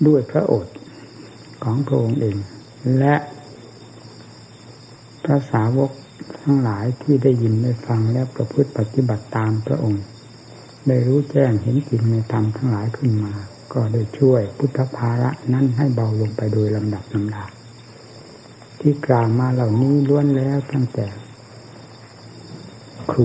ด้วยพระโอษฐ์ของพระองค์เองและพระสาวกทั้งหลายที่ได้ยินได้ฟังและประพฤติปฏิบัติตามพระองค์ได้รู้แจ้งเห็นจริงในธรรมทั้งหลายขึ้นมาก็ได้ช่วยพุทธภาระนั้นให้เบาลงไปโดยลำดับลำดาที่กล่าวมาเหล่านี้ล้วนแล้วตั้งแต่